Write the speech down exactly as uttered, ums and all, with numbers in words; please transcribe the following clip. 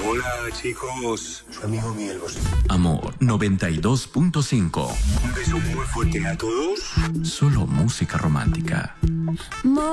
Hola, chicos. Su amigo Miguel Bosé. Amor noventa y dos punto cinco. Un beso muy fuerte a todos. Solo música romántica. Mo